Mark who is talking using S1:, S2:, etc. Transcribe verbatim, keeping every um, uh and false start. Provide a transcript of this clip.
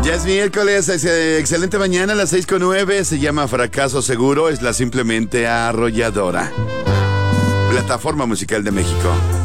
S1: Ya es miércoles, es, eh, excelente mañana a las seis con nueve. Se llama Fracaso Seguro, es la simplemente arrolladora. Plataforma musical de México.